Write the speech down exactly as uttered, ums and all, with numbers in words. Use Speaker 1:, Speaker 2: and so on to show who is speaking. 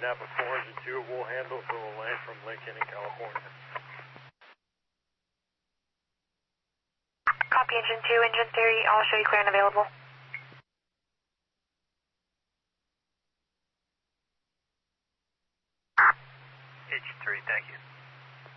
Speaker 1: Napa four, engine two, we'll handle, so we'll land from Lincoln in California.
Speaker 2: Copy engine two, engine three, I'll show you clear and available.
Speaker 3: Engine three, thank you.